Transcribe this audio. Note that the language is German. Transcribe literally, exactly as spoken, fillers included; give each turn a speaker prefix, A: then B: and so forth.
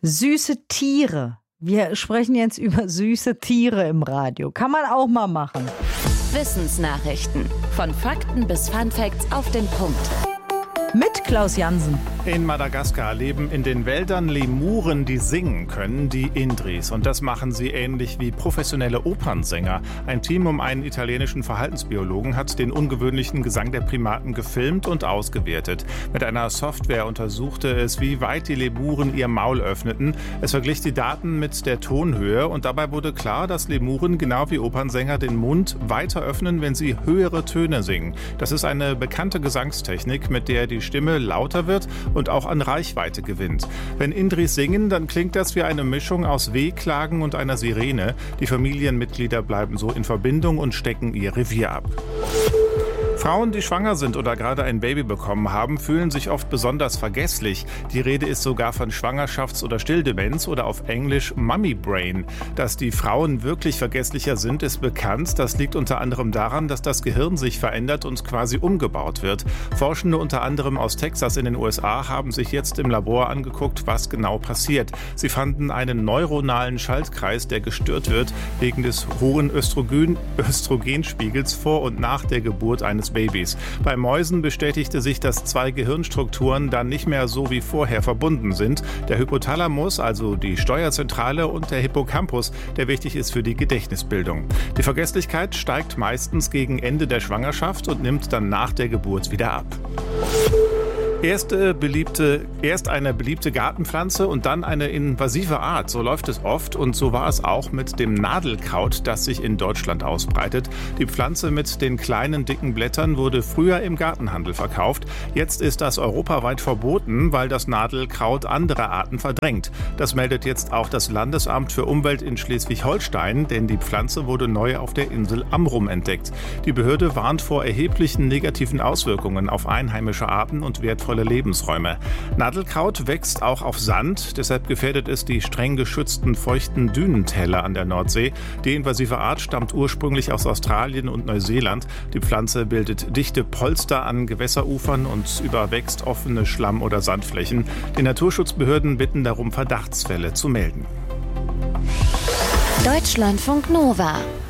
A: Süße Tiere. Wir sprechen jetzt über süße Tiere im Radio. Kann man auch mal machen.
B: Wissensnachrichten. Von Fakten bis Funfacts auf den Punkt.
A: Mit Klaus Jansen.
C: In Madagaskar leben in den Wäldern Lemuren, die singen können, die Indris. Und das machen sie ähnlich wie professionelle Opernsänger. Ein Team um einen italienischen Verhaltensbiologen hat den ungewöhnlichen Gesang der Primaten gefilmt und ausgewertet. Mit einer Software untersuchte es, wie weit die Lemuren ihr Maul öffneten. Es verglich die Daten mit der Tonhöhe und dabei wurde klar, dass Lemuren genau wie Opernsänger den Mund weiter öffnen, wenn sie höhere Töne singen. Das ist eine bekannte Gesangstechnik, mit der die Stimme lauter wird und auch an Reichweite gewinnt. Wenn Indris singen, dann klingt das wie eine Mischung aus Wehklagen und einer Sirene. Die Familienmitglieder bleiben so in Verbindung und stecken ihr Revier ab. Frauen, die schwanger sind oder gerade ein Baby bekommen haben, fühlen sich oft besonders vergesslich. Die Rede ist sogar von Schwangerschafts- oder Stilldemenz oder auf Englisch Mummy Brain. Dass die Frauen wirklich vergesslicher sind, ist bekannt. Das liegt unter anderem daran, dass das Gehirn sich verändert und quasi umgebaut wird. Forschende unter anderem aus Texas in den U S A haben sich jetzt im Labor angeguckt, was genau passiert. Sie fanden einen neuronalen Schaltkreis, der gestört wird wegen des hohen Östrogen- Östrogenspiegels vor und nach der Geburt eines Babys. Bei Mäusen bestätigte sich, dass zwei Gehirnstrukturen dann nicht mehr so wie vorher verbunden sind. Der Hypothalamus, also die Steuerzentrale, und der Hippocampus, der wichtig ist für die Gedächtnisbildung. Die Vergesslichkeit steigt meistens gegen Ende der Schwangerschaft und nimmt dann nach der Geburt wieder ab. Erste beliebte, erst eine beliebte Gartenpflanze und dann eine invasive Art. So läuft es oft und so war es auch mit dem Nadelkraut, das sich in Deutschland ausbreitet. Die Pflanze mit den kleinen, dicken Blättern wurde früher im Gartenhandel verkauft. Jetzt ist das europaweit verboten, weil das Nadelkraut andere Arten verdrängt. Das meldet jetzt auch das Landesamt für Umwelt in Schleswig-Holstein, denn die Pflanze wurde neu auf der Insel Amrum entdeckt. Die Behörde warnt vor erheblichen negativen Auswirkungen auf einheimische Arten und wertvolle Lebensräume. Nadelkraut wächst auch auf Sand, deshalb gefährdet es die streng geschützten feuchten Dünentäler an der Nordsee. Die invasive Art stammt ursprünglich aus Australien und Neuseeland. Die Pflanze bildet dichte Polster an Gewässerufern und überwächst offene Schlamm- oder Sandflächen. Die Naturschutzbehörden bitten darum, Verdachtsfälle zu melden.
B: Deutschlandfunk Nova